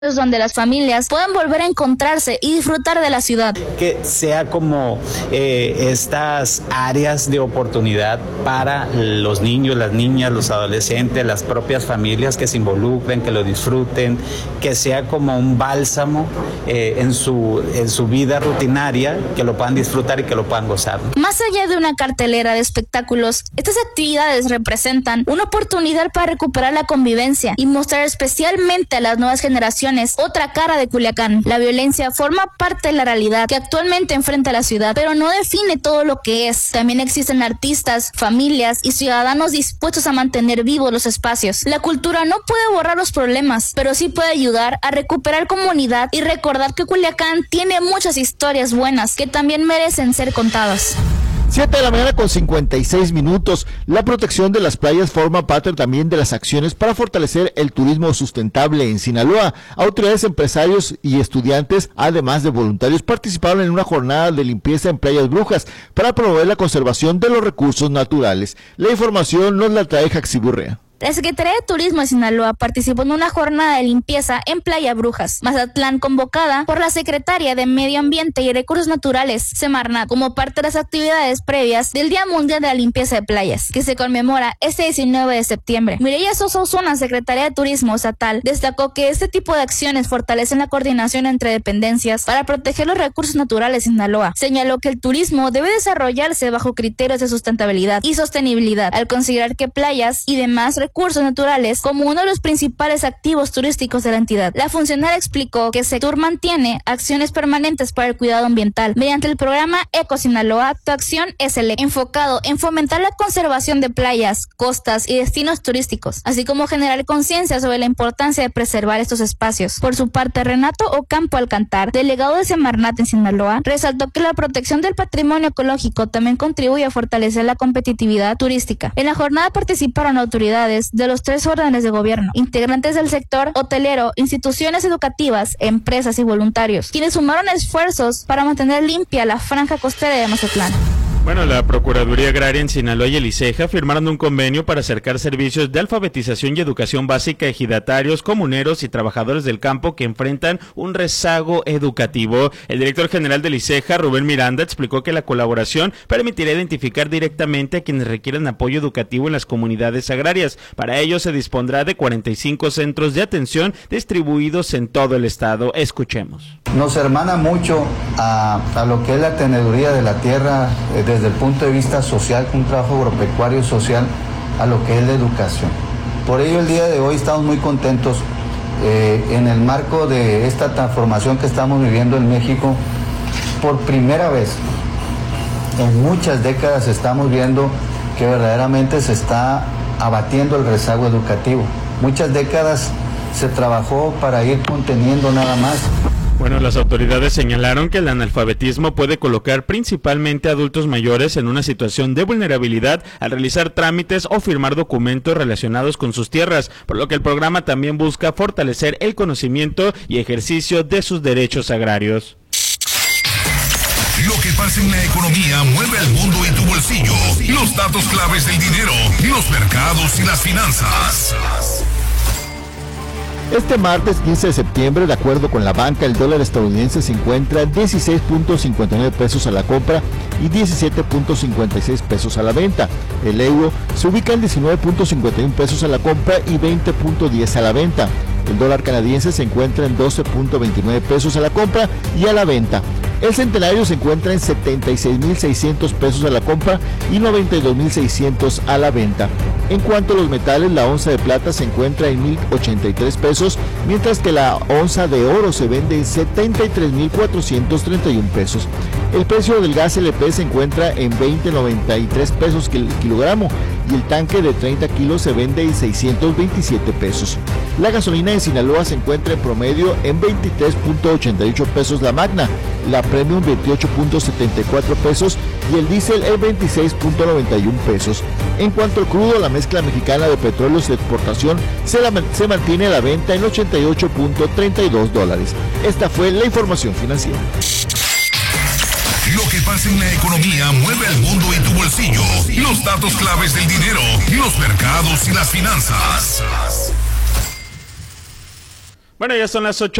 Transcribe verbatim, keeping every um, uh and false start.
donde las familias puedan volver a encontrarse y disfrutar de la ciudad. Que sea como eh, estas áreas de oportunidad para los niños, las niñas, los adolescentes, las propias familias que se involucren, que lo disfruten, que sea como un bálsamo eh, en su, en su vida rutinaria, que lo puedan disfrutar y que lo puedan gozar. Más allá de una cartelera de espectáculos, estas actividades representan una oportunidad para recuperar la convivencia y mostrar especialmente a las nuevas generaciones otra cara de Culiacán. La violencia forma parte de la realidad que actualmente enfrenta la ciudad, pero no define todo lo que es. También existen artistas, familias y ciudadanos dispuestos a mantener vivos los espacios. La cultura no puede borrar los problemas, pero sí puede ayudar a recuperar comunidad y recordar que Culiacán tiene muchas historias buenas que también merecen ser contadas. siete de la mañana con cincuenta y seis minutos. La protección de las playas forma parte también de las acciones para fortalecer el turismo sustentable en Sinaloa. Autoridades, empresarios y estudiantes, además de voluntarios, participaron en una jornada de limpieza en Playas Brujas para promover la conservación de los recursos naturales. La información nos la trae Jaxi Burrea. La Secretaría de Turismo de Sinaloa participó en una jornada de limpieza en Playa Brujas, Mazatlán, convocada por la Secretaria de Medio Ambiente y Recursos Naturales, Semarnat, como parte de las actividades previas del Día Mundial de la Limpieza de Playas, que se conmemora este diecinueve de septiembre. Mireya Sosa Osuna, Secretaria de Turismo Estatal, destacó que este tipo de acciones fortalecen la coordinación entre dependencias para proteger los recursos naturales en Sinaloa. Señaló que el turismo debe desarrollarse bajo criterios de sustentabilidad y sostenibilidad, al considerar que playas y demás recursos recursos naturales como uno de los principales activos turísticos de la entidad. La funcionaria explicó que el sector mantiene acciones permanentes para el cuidado ambiental mediante el programa Eco Sinaloa. Tu acción es el enfocado en fomentar la conservación de playas, costas y destinos turísticos, así como generar conciencia sobre la importancia de preservar estos espacios. Por su parte, Renato Ocampo Alcantar, delegado de Semarnat en Sinaloa, resaltó que la protección del patrimonio ecológico también contribuye a fortalecer la competitividad turística. En la jornada participaron autoridades de los tres órdenes de gobierno, integrantes del sector hotelero, instituciones educativas, empresas y voluntarios, quienes sumaron esfuerzos para mantener limpia la franja costera de Mazatlán. Bueno, la Procuraduría Agraria en Sinaloa y el ICEJA firmaron un convenio para acercar servicios de alfabetización y educación básica a ejidatarios, comuneros y trabajadores del campo que enfrentan un rezago educativo. El director general del ICEJA, Rubén Miranda, explicó que la colaboración permitirá identificar directamente a quienes requieren apoyo educativo en las comunidades agrarias. Para ello se dispondrá de cuarenta y cinco centros de atención distribuidos en todo el estado. Escuchemos. Nos hermana mucho a, a lo que es la teneduría de la tierra, eh, desde el punto de vista social, un trabajo agropecuario social, a lo que es la educación. Por ello el día de hoy estamos muy contentos eh, en el marco de esta transformación que estamos viviendo en México. Por primera vez en muchas décadas estamos viendo que verdaderamente se está abatiendo el rezago educativo. Muchas décadas se trabajó para ir conteniendo nada más. Bueno, las autoridades señalaron que el analfabetismo puede colocar principalmente a adultos mayores en una situación de vulnerabilidad al realizar trámites o firmar documentos relacionados con sus tierras, por lo que el programa también busca fortalecer el conocimiento y ejercicio de sus derechos agrarios. Lo que pasa en la economía mueve al mundo y tu bolsillo. Los datos claves del dinero, los mercados y las finanzas. Este martes quince de septiembre, de acuerdo con la banca, el dólar estadounidense se encuentra en dieciséis punto cincuenta y nueve pesos a la compra y diecisiete punto cincuenta y seis pesos a la venta. El euro se ubica en diecinueve punto cincuenta y uno pesos a la compra y veinte punto diez a la venta. El dólar canadiense se encuentra en doce punto veintinueve pesos a la compra y a la venta. El centenario se encuentra en setenta y seis mil seiscientos pesos a la compra y noventa y dos mil seiscientos a la venta. En cuanto a los metales, la onza de plata se encuentra en mil ochenta y tres pesos, mientras que la onza de oro se vende en setenta y tres mil cuatrocientos treinta y uno pesos. El precio del gas L P se encuentra en veinte noventa y tres pesos el kilogramo y el tanque de treinta kilos se vende en seiscientos veintisiete pesos. La gasolina en Sinaloa se encuentra en promedio en veintitrés punto ochenta y ocho pesos la magna, la premium veintiocho punto setenta y cuatro pesos y el diésel en veintiséis punto noventa y uno pesos. En cuanto al crudo, la mezcla mexicana de petróleos de exportación se, la, se mantiene a la venta en ochenta y ocho punto treinta y dos dólares. Esta fue la información financiera. Lo que pasa en la economía mueve al mundo y tu bolsillo. Los datos claves del dinero, los mercados y las finanzas. Bueno, ya son las ocho